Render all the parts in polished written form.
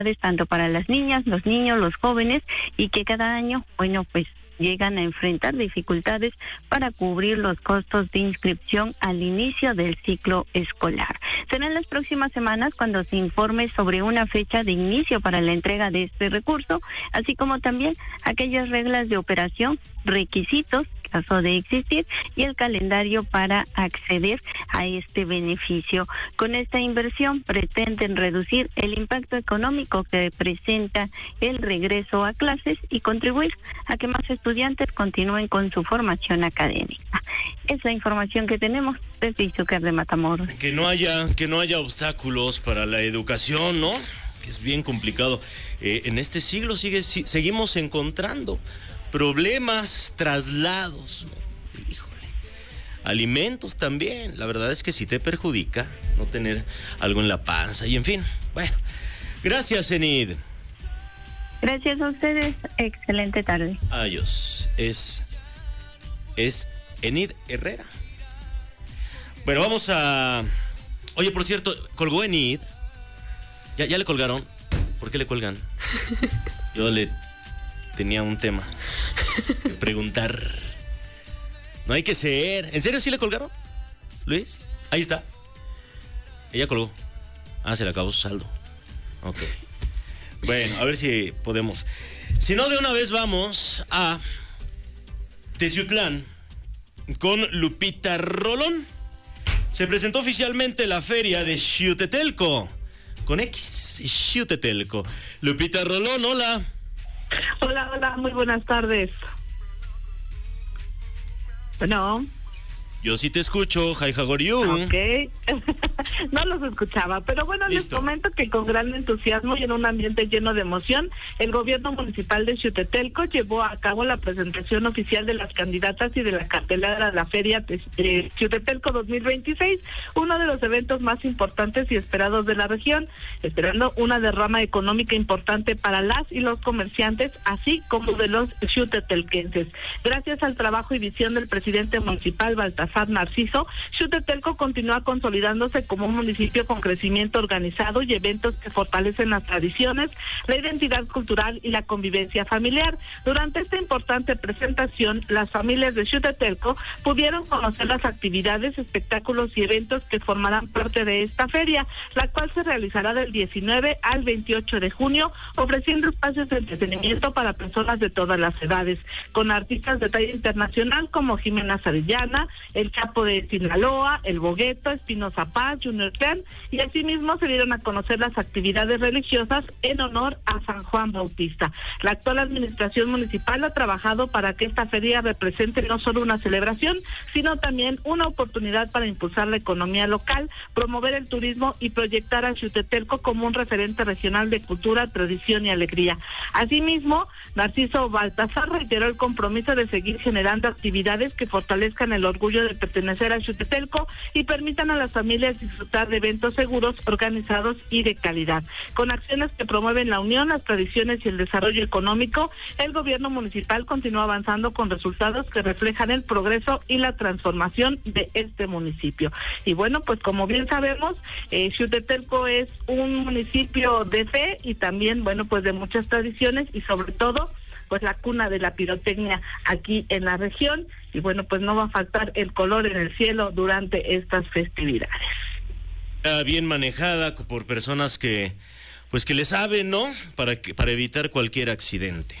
tanto para las niñas, los niños, los jóvenes, y que cada año, bueno, pues llegan a enfrentar dificultades para cubrir los costos de inscripción al inicio del ciclo escolar. Será en las próximas semanas cuando se informe sobre una fecha de inicio para la entrega de este recurso, así como también aquellas reglas de operación, requisitos, caso de existir, y el calendario para acceder a este beneficio. Con esta inversión pretenden reducir el impacto económico que presenta el regreso a clases y contribuir a que más estudiantes continúen con su formación académica. Es la información que tenemos desde Izúcar de Matamoros. Que no haya obstáculos para la educación, ¿no? Que es bien complicado. En este siglo seguimos encontrando problemas, traslados, ¿no? Híjole. Alimentos también. La verdad es que sí te perjudica no tener algo en la panza. Y en fin, bueno. Gracias, Enid. Gracias a ustedes. Excelente tarde. Adiós. Es Enid Herrera. Bueno, vamos a... Oye, por cierto, colgó Enid. ¿Ya le colgaron? ¿Por qué le cuelgan? Yo le tenía un tema que preguntar. No hay que ser. ¿En serio sí le colgaron, Luis? Ahí está. Ella colgó. Se le acabó su saldo. Ok. Bueno, a ver si podemos. Si no, de una vez vamos a Teciutlán con Lupita Rolón. Se presentó oficialmente la feria de Xiutetelco. Con X, Xiutetelco. Lupita Rolón, hola. Hola, muy buenas tardes. Bueno. Yo sí te escucho, hi, how are you? Ok, no los escuchaba, pero bueno, Listo. Les comento que con gran entusiasmo y en un ambiente lleno de emoción, el gobierno municipal de Xiutetelco llevó a cabo la presentación oficial de las candidatas y de la cartelera de la Feria de Xiutetelco 2026, uno de los eventos más importantes y esperados de la región, esperando una derrama económica importante para las y los comerciantes, así como de los xiutetelquenses. Gracias al trabajo y visión del presidente municipal, Baltasar Narciso, Xiutetelco continúa consolidándose como un municipio con crecimiento organizado y eventos que fortalecen las tradiciones, la identidad cultural y la convivencia familiar. Durante esta importante presentación, las familias de Xiutetelco pudieron conocer las actividades, espectáculos y eventos que formarán parte de esta feria, la cual se realizará del 19 al 28 de junio, ofreciendo espacios de entretenimiento para personas de todas las edades, con artistas de talla internacional como Jimena Sarillana, el Chapo de Sinaloa, el Bogueto, Espinoza Paz, Junior Clan, y asimismo se dieron a conocer las actividades religiosas en honor a San Juan Bautista. La actual administración municipal ha trabajado para que esta feria represente no solo una celebración, sino también una oportunidad para impulsar la economía local, promover el turismo y proyectar a Xiutetelco como un referente regional de cultura, tradición y alegría. Asimismo, Narciso Baltasar reiteró el compromiso de seguir generando actividades que fortalezcan el orgullo de pertenecer a Xiutetelco y permitan a las familias disfrutar de eventos seguros, organizados y de calidad. Con acciones que promueven la unión, las tradiciones y el desarrollo económico, el gobierno municipal continúa avanzando con resultados que reflejan el progreso y la transformación de este municipio. Y bueno, pues como bien sabemos, Xiutetelco es un municipio de fe y también, bueno, pues de muchas tradiciones y sobre todo pues la cuna de la pirotecnia aquí en la región, y bueno, pues no va a faltar el color en el cielo durante estas festividades. Bien manejada por personas que le saben, ¿no? Para evitar cualquier accidente.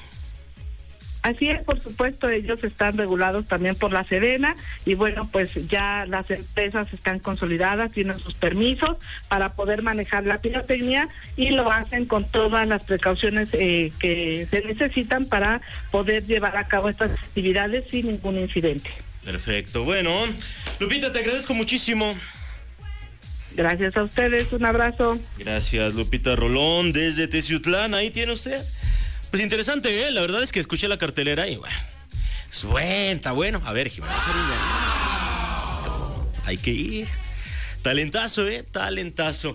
Así es, por supuesto, ellos están regulados también por la Sedena y bueno, pues ya las empresas están consolidadas, tienen sus permisos para poder manejar la pirotecnia y lo hacen con todas las precauciones que se necesitan para poder llevar a cabo estas actividades sin ningún incidente. Perfecto, bueno, Lupita, te agradezco muchísimo. Gracias a ustedes, un abrazo. Gracias, Lupita Rolón, desde Teciutlán, ahí tiene usted. Pues interesante, ¿eh? La verdad es que escuché la cartelera y bueno, está bueno. A ver, Jimena Sarilla, hay que ir. Talentazo, talentazo.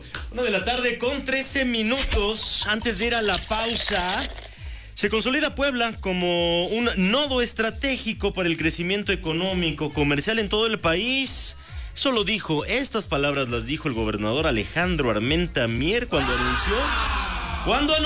1:13 antes de ir a la pausa. Se consolida Puebla como un nodo estratégico para el crecimiento económico, comercial en todo el país. Eso lo dijo, estas palabras las dijo el gobernador Alejandro Armenta Mier cuando anunció ¿Cuándo